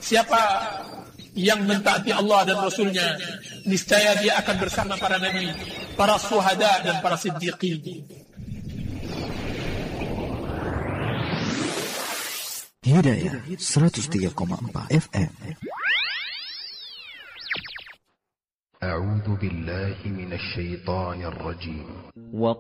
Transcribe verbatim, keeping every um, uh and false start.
Siapa yang mentaati Allah dan Rasulnya, niscaya dia akan bersama para nabi, para syuhada dan para siddiqin. Hidayah seratus tiga koma empat F M. A'udzu billahi minasy syaithanir rajim.